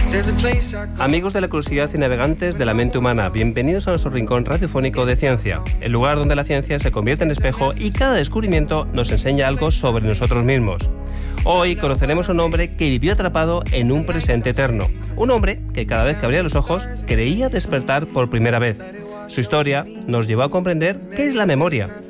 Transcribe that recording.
Amigos de la curiosidad y navegantes de la mente humana, bienvenidos a nuestro rincón radiofónico de ciencia, el lugar donde la ciencia se convierte en espejo y cada descubrimiento nos enseña algo sobre nosotros mismos. Hoy conoceremos a un hombre que vivió atrapado en un presente eterno, un hombre que cada vez que abría los ojos creía despertar por primera vez. Su historia nos llevó a comprender qué es la memoria,